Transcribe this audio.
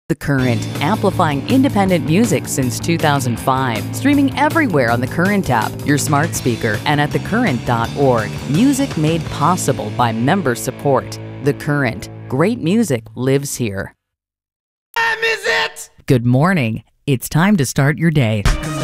The Current, amplifying independent music since 2005. Streaming everywhere on the Current app, your smart speaker, and at thecurrent.org. Music made possible by member support. The Current. Great music lives here. Time is it? Good morning. It's time to start your day.